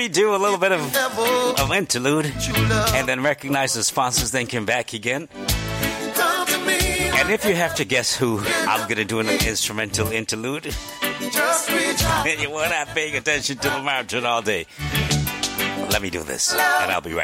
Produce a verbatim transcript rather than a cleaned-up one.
We do a little bit of, of interlude and then recognize the sponsors, then come back again. And if you have to guess who I'm going to do an instrumental interlude, and you were not paying attention to the mountain all day, let me do this, and I'll be right